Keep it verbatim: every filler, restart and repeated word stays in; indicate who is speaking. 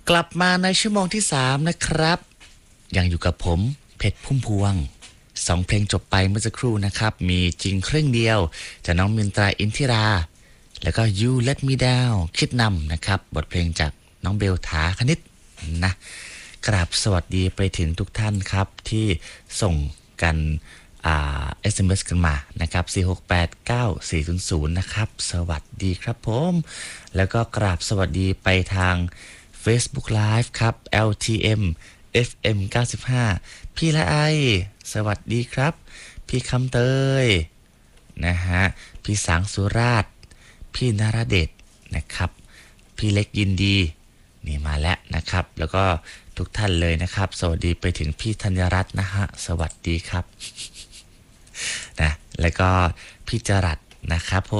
Speaker 1: กลับมาในชั่วโมงที่สามนะครับยังอยู่กับผมเพชรพุ่มพวงสองเพลงจบไปเมื่อสักครู่นะครับมีจริงครึ่งเดียวจากน้องมินตราอินทิราแล้วก็ You Let Me Down คิดนำนะครับบทเพลงจากน้องเบลถาคณิตนะกราบสวัสดีไปถึงทุกท่านครับที่ส่งกันอ่า เอส เอ็ม เอส กันมานะครับสี่ หก แปด เก้า สี่ ศูนย์ ศูนย์นะครับสวัสดีครับผมแล้วก็กราบสวัสดีไปทาง Facebook Live ครับ แอล ที เอ็ม เอฟ เอ็ม เก้าสิบห้า พี่ละไอสวัสดีครับพี่คำเตยนะฮะพี่สังสุราษฎร์พี่นรเดชนะครับพี่เล็กยินดีนี่มาแล้วนะครับแล้วก็ทุกท่านเลยนะครับสวัสดีไปถึงพี่ธัญรัตน์นะฮะสวัสดีครับนะแล้วก็พี่จรัสนะครับผม